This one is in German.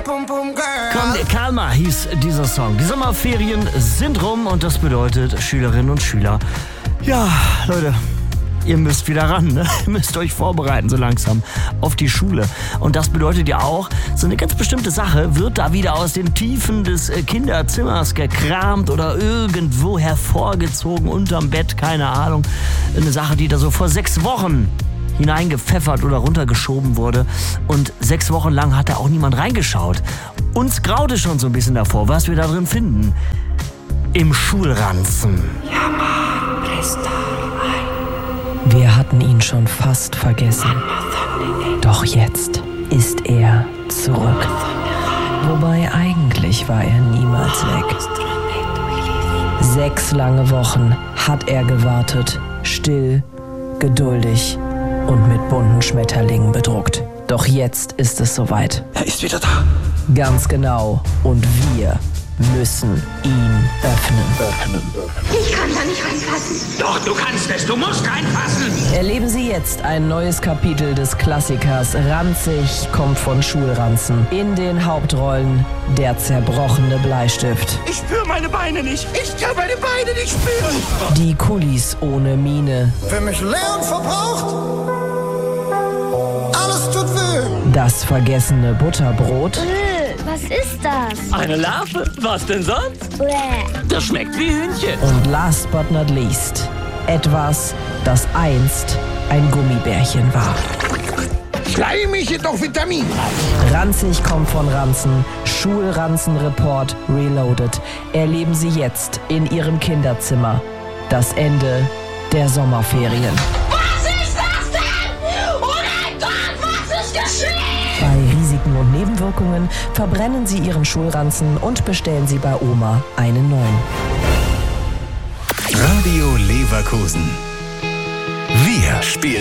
Kalmar hieß dieser Song. Die Sommerferien sind rum und das bedeutet, Schülerinnen und Schüler, ja, Leute, ihr müsst wieder ran, ne? Ihr müsst euch vorbereiten so langsam auf die Schule. Und das bedeutet ja auch, so eine ganz bestimmte Sache wird da wieder aus den Tiefen des Kinderzimmers gekramt oder irgendwo hervorgezogen unterm Bett, keine Ahnung. Eine Sache, die da so vor 6 Wochen hineingepfeffert oder runtergeschoben wurde. Und 6 Wochen lang hat da auch niemand reingeschaut. Uns graute schon so ein bisschen davor, was wir da drin finden. Im Schulranzen. Ja, Mann, Priester. Wir hatten ihn schon fast vergessen. Doch jetzt ist er zurück. Wobei eigentlich war er niemals weg. 6 lange Wochen hat er gewartet, still, geduldig und mit bunten Schmetterlingen bedruckt. Doch jetzt ist es soweit. Er ist wieder da. Ganz genau. Und wir müssen ihn öffnen. Ich kann da nicht reinfassen. Doch, du kannst es. Du musst reinfassen. Erleben Sie jetzt ein neues Kapitel des Klassikers Ranzig kommt von Schulranzen. In den Hauptrollen der zerbrochene Bleistift. Ich spüre meine Beine nicht. Ich kann meine Beine nicht spüren. Die Kulis ohne Miene. Für mich leer und verbraucht. Alles tut weh. Das vergessene Butterbrot. Was ist das? Eine Larve? Was denn sonst? Bäh. Das schmeckt wie Hühnchen. Und last but not least, etwas, das einst ein Gummibärchen war. Schleimig, jedoch vitaminreich. Ranzig kommt von Ranzen. Schulranzen-Report Reloaded. Erleben Sie jetzt in Ihrem Kinderzimmer das Ende der Sommerferien. Was ist das denn? Oh mein Gott, was ist geschehen? Bei Risiken und Nebenwirkungen verbrennen Sie Ihren Schulranzen und bestellen Sie bei Oma einen neuen. Radio Leverkusen. Wir spielen